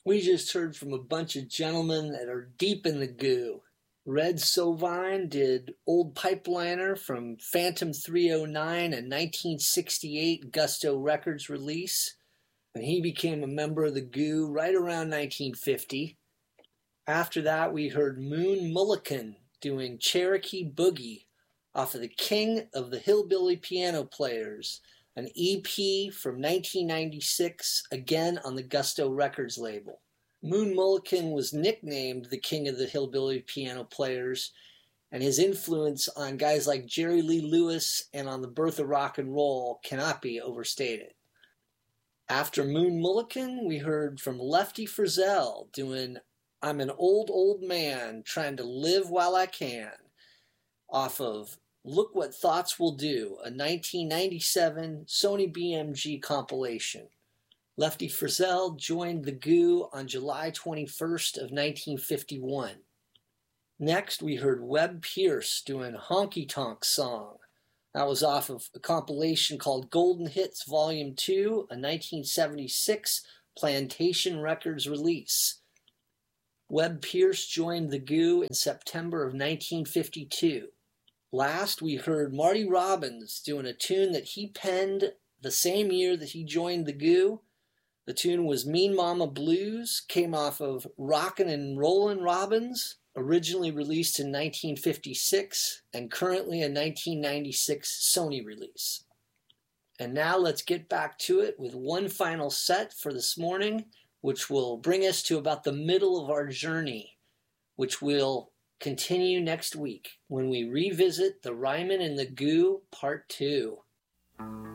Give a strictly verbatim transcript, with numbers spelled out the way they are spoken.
We just heard from a bunch of gentlemen that are deep in the goo. Red Sovine did Old Pipeliner from Phantom three oh nine, a nineteen sixty-eight Gusto Records release, and he became a member of the Goo right around nineteen fifty. After that, we heard Moon Mullican doing Cherokee Boogie off of the King of the Hillbilly Piano Players, an E P from nineteen ninety-six, again on the Gusto Records label. Moon Mullican was nicknamed the King of the Hillbilly Piano Players, and his influence on guys like Jerry Lee Lewis and on the birth of rock and roll cannot be overstated. After Moon Mullican, we heard from Lefty Frizzell doing I'm an Old, Old Man Trying to Live While I Can off of Look What Thoughts Will Do, a nineteen ninety-seven Sony B M G compilation. Lefty Frizzell joined the Goo on July twenty-first of nineteen fifty-one. Next, we heard Webb Pierce doing Honky Tonk Song. That was off of a compilation called Golden Hits Volume two, a nineteen seventy-six Plantation Records release. Webb Pierce joined the Goo in September of nineteen fifty-two. Last, we heard Marty Robbins doing a tune that he penned the same year that he joined the Goo. The tune was Mean Mama Blues, came off of Rockin' and Rollin' Robbins, originally released in nineteen fifty-six, and currently a nineteen ninety-six Sony release. And now let's get back to it with one final set for this morning, which will bring us to about the middle of our journey, which will continue next week when we revisit the Ryman and the Goo Part two.